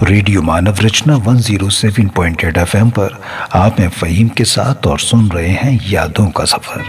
Radio मानव रचना 107.8 FM पर आप हैं फ़हीम के साथ और सुन रहे हैं यादों का सफर।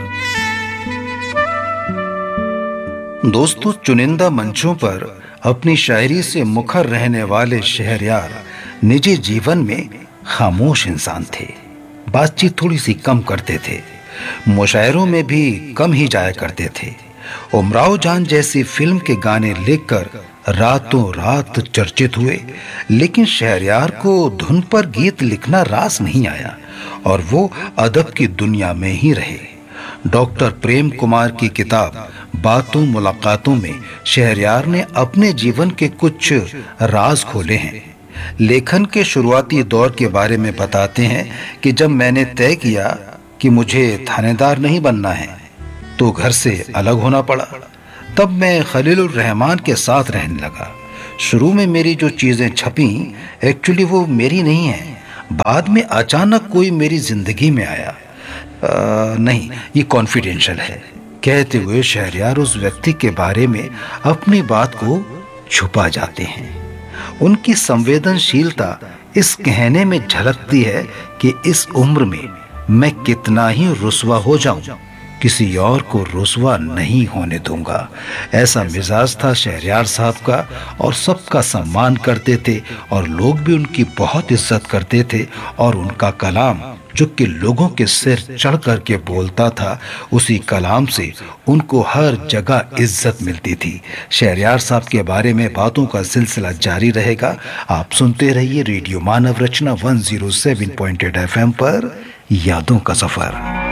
दोस्तों, चुनिंदा मंचों पर अपनी शायरी से मुखर रहने वाले शहरयार निजी जीवन में खामोश इंसान थे। बातचीत थोड़ी सी कम करते थे, मुशायरों में भी कम ही जाया करते थे। उमराव जान जैसी फिल्म के गाने लिखकर रातों रात चर्चित हुए, लेकिन शहरयार को धुन पर गीत लिखना रास नहीं आया और वो अदब की दुनिया में ही रहे। डॉक्टर प्रेम कुमार की किताब बातों मुलाकातों में शहरयार ने अपने जीवन के कुछ राज खोले हैं। लेखन के शुरुआती दौर के बारे में बताते हैं कि जब मैंने तय किया कि मुझे थानेदार नहीं बनना है तो घर से अलग होना पड़ा। तब मैं खलीलुर रहमान के साथ रहने लगा। शुरू में मेरी जो चीज़ें छपी एक्चुअली वो मेरी नहीं है। बाद में अचानक कोई मेरी जिंदगी में आया। नहीं, ये कॉन्फिडेंशियल है, कहते हुए शहरयार उस व्यक्ति के बारे में अपनी बात को छुपा जाते हैं। उनकी संवेदनशीलता इस कहने में झलकती है कि इस उम्र में मैं कितना ही रुस्वा हो जाऊं, किसी और को रुस्वा नहीं होने दूंगा। ऐसा मिजाज था शहरयार साहब का और सबका सम्मान करते थे और लोग भी उनकी बहुत इज्जत करते थे। और उनका कलाम जो कि लोगों के सिर चढ़ करके बोलता था, उसी कलाम से उनको हर जगह इज्जत मिलती थी। शहरयार साहब के बारे में बातों का सिलसिला जारी रहेगा। आप सुनते रहिए रेडियो मानव रचना 107.8 FM पर यादों का सफर।